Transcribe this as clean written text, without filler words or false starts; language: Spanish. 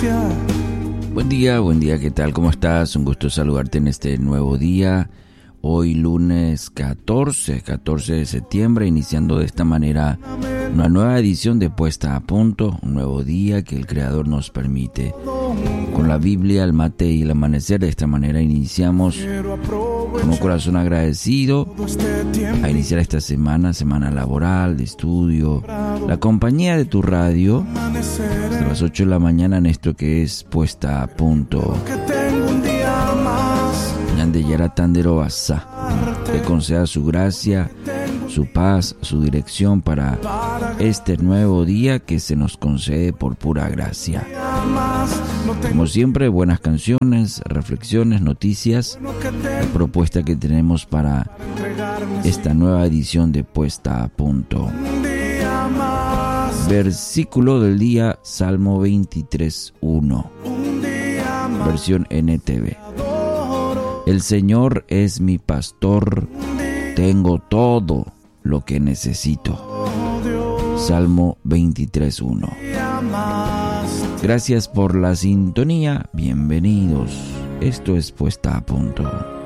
Buen día, ¿qué tal? ¿Cómo estás? Un gusto saludarte en este nuevo día. Hoy lunes 14 de septiembre, iniciando de esta manera una nueva edición de Puesta a Punto, un nuevo día que el Creador nos permite. Con la Biblia, el mate y el amanecer, de esta manera iniciamos con un corazón agradecido a iniciar esta semana laboral, de estudio, la compañía de tu radio, hasta las 8 de la mañana en esto que es Puesta a Punto. Yande Yara Tandero Basa, te conceda su gracia, su paz, su dirección para este nuevo día que se nos concede por pura gracia. Como siempre, buenas canciones, reflexiones, noticias, la propuesta que tenemos para esta nueva edición de Puesta a Punto. Versículo del día, Salmo 23:1, versión NTV. El Señor es mi pastor, tengo todo lo que necesito. Salmo 23:1. Gracias por la sintonía, bienvenidos. Esto es Puesta a Punto.